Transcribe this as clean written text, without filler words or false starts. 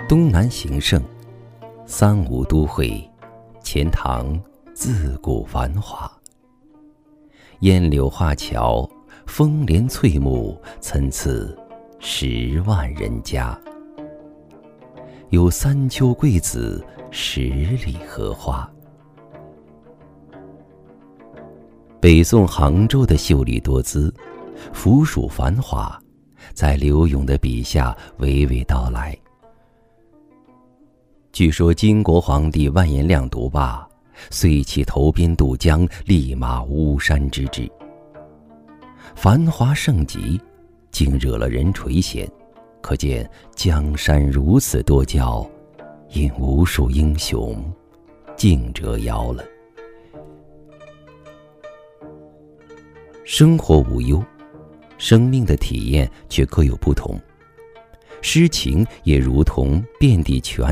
东南形胜，三吴都会，钱塘自古繁华。烟柳画桥，风帘翠幕，参差10万人家。有三秋桂子，10里荷花。北宋杭州的秀丽多姿，府属繁华，在柳永的笔下娓娓道来。据说金国皇帝完颜亮读罢，遂起投鞭渡江，立马巫山之志。繁华盛极，竟惹了人垂涎，可见江山如此多娇，因无数英雄竞折腰了。生活无忧，生命的体验却各有不同。诗情也如同遍地全